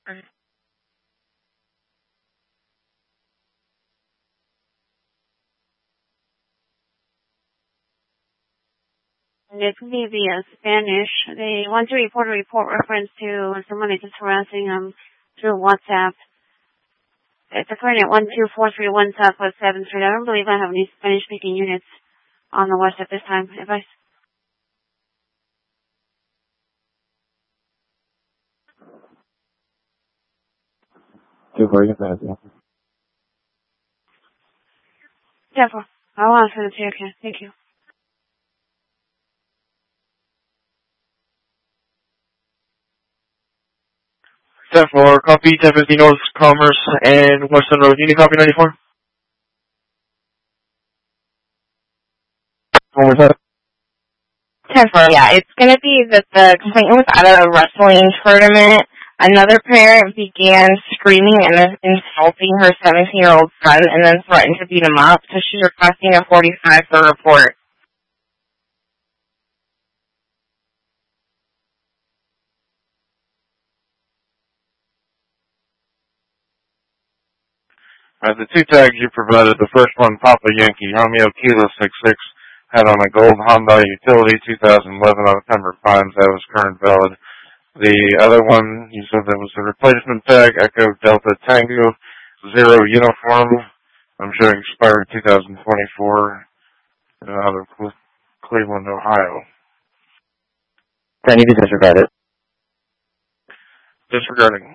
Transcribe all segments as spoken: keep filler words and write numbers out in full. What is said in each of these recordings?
It can be via Spanish. They want to report a report reference to someone that's just harassing them through WhatsApp. It's occurring at one two four three one Southwest seventh Street. I don't believe I have any Spanish-speaking units on the west at this time. If I... Yeah, I'll answer the chair, okay. Thank you. ten four, copy, ten fifty North Commerce and Western Road. You need copy ninety-four? One more time. ten four, yeah. It's going to be that the complainant was at a wrestling tournament. Another parent began screaming and insulting her seventeen-year-old son and then threatened to beat him up, so she's requesting a forty-five for report. Alright, the two tags you provided, the first one, Papa Yankee, Romeo Kilo six six, had on a gold Honda Utility two thousand eleven on Pembroke Pines. That was current valid. The other one, you said that was the replacement tag, Echo Delta Tango Zero Uniform. I'm showing expired two thousand twenty-four uh, out of Cleveland, Ohio. Can you disregard it? Disregarding.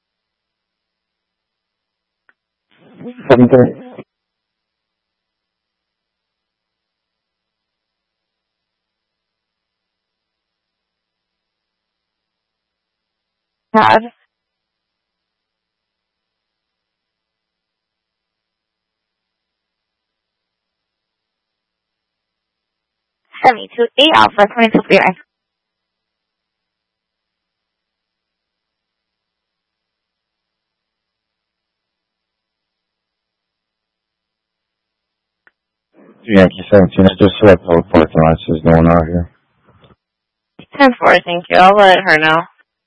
seven thirty. Todd? seventy-two eight Alpha, twenty-two three nine. Yankee seventeen, I just select all the parking lots is going out here. ten four, thank you. I'll let her know.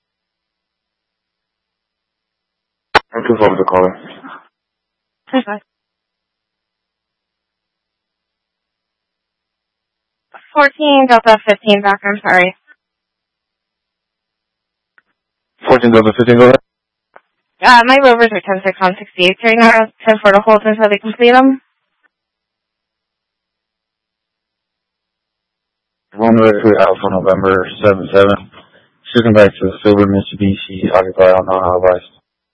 I'm too over the caller. ten five. fourteen Delta fifteen back, I'm sorry. fourteen Delta fifteen, go ahead. Uh, my rovers are ten six on sixty-eight right now. ten four to hold until they complete them. Runway three Alpha November seven seven. Shooting back to the silver Mitsubishi occupied on non-device.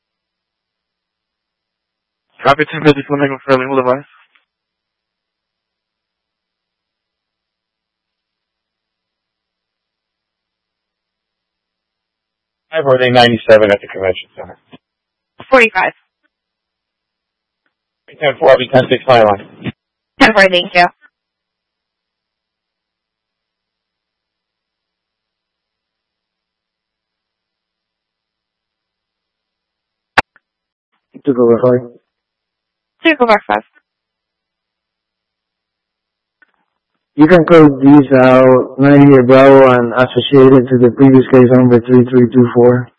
Copy ten fifty, Flamingo for illegal device. I have already ninety-seven at the convention center. forty-five. ten four, I'll be ten six nine line. ten four, thank you. To go ahead. To go back fast. You can code these out ninety-eight Bravo and associate it to the previous case number three three two four.